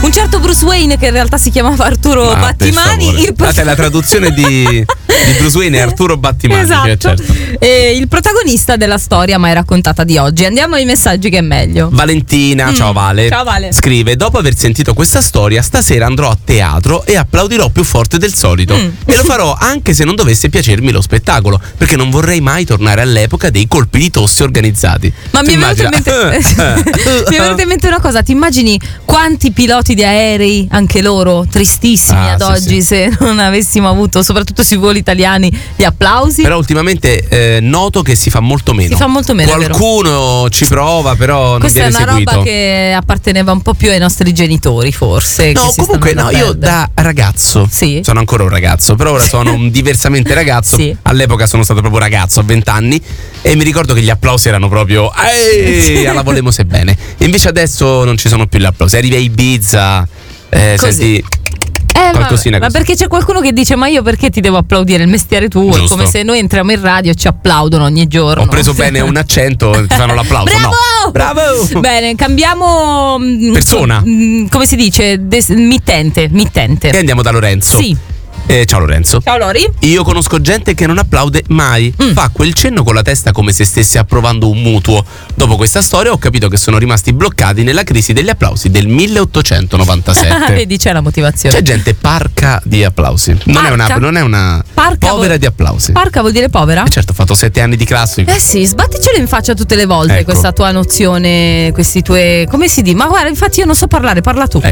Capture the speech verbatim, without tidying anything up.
Un certo Bruce Wayne, che in realtà si chiamava Arturo Ma Battimani. Il pro- la traduzione di, di Bruce Wayne è Arturo Battimani. Esatto. Certo. E il protagonista della storia mai raccontata di oggi. Andiamo ai messaggi, che è meglio. Valentina, Mm. ciao Vale. Ciao Vale. Scrive: dopo aver sentito questa storia, stasera andrò a teatro e applaudirò più forte del solito. Mm. E lo farò anche se non dovesse piacermi lo spettacolo, perché non vorrei mai tornare all'epoca dei colpi di tosse organizzati. Ma Tu mi è, venuto in immagina- mente, mi è venuta in mente una cosa. Ti immagini quanti piloti di aerei, anche loro tristissimi Ah, ad sì, oggi, sì. se non avessimo avuto, soprattutto sui voli italiani, gli applausi? Però ultimamente eh, noto che si fa molto meno. Si fa molto meno, è vero. Qualcuno ci prova, però non Questa è viene una seguito. roba che apparteneva un po' più ai nostri genitori, forse. No, che si comunque stanno no, io andando a da ragazzo, Sì. sono ancora un ragazzo, però ora sono un diversamente ragazzo. Sì. All'epoca sono stato proprio ragazzo, a vent'anni, e mi ricordo che gli applausi erano proprio ehi, alla volemo se bene. E invece adesso non ci sono più gli applausi. Arrivi a Ibiza, eh, Così. senti Eh, qualcosina ma, ma così. perché c'è qualcuno che dice: ma io perché ti devo applaudire? Il mestiere tuo. È Giusto. come se noi entriamo in radio e ci applaudono ogni giorno. Ho preso bene un accento e ti fanno l'applauso. Bravo! No. Bravo! Bene, cambiamo mm, Persona. mm, come si dice? Des- mittente, mittente. E andiamo da Lorenzo. Sì. Eh, ciao Lorenzo. Ciao Lori. Io conosco gente che non applaude mai. Mm. Fa quel cenno con la testa come se stesse approvando un mutuo. Dopo questa storia ho capito che sono rimasti bloccati nella crisi degli applausi del milleottocentonovantasette. Vedi, c'è la motivazione. C'è gente parca di applausi. Non è una, Parca? non è una Parca povera vuol- di applausi. Parca vuol dire povera? E certo, ho fatto sette anni di classico. Eh sì, sbatticelo in faccia tutte le volte, Ecco. questa tua nozione, questi tue. Come si dice? Ma guarda, infatti io non so parlare, parla tu.